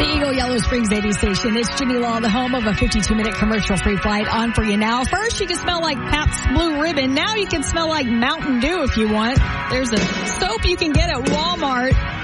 The Eagle Yellow Springs 80 station. It's Jimmy Law, the home of a 52-minute commercial-free flight on for you now. First, you can smell like Pabst Blue Ribbon. Now you can smell like Mountain Dew if you want. There's a soap you can get at Walmart